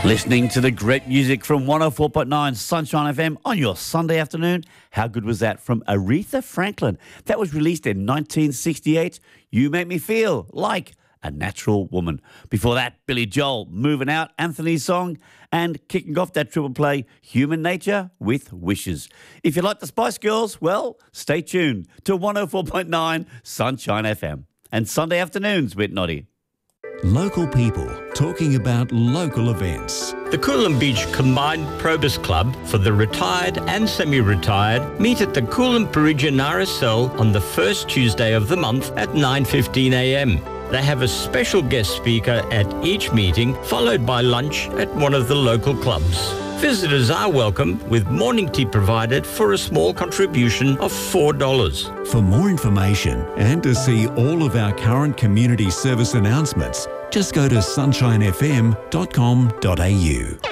Listening to the great music from 104.9 Sunshine FM on your Sunday afternoon. How good was that from Aretha Franklin? That was released in 1968. You Make Me Feel Like a Natural Woman. Before that, Billy Joel, Moving Out, Anthony's song, and kicking off that triple play, Human Nature with Wishes. If you like the Spice Girls, well, stay tuned to 104.9 Sunshine FM. And Sunday afternoons with Noddy. Local people talking about local events. The Coolum Beach Combined Probus Club for the retired and semi-retired meet at the Coolum Parisian RSL on the first Tuesday of the month at 9:15 a.m. They have a special guest speaker at each meeting, followed by lunch at one of the local clubs. Visitors are welcome, with morning tea provided for a small contribution of $4. For more information and to see all of our current community service announcements, just go to sunshinefm.com.au.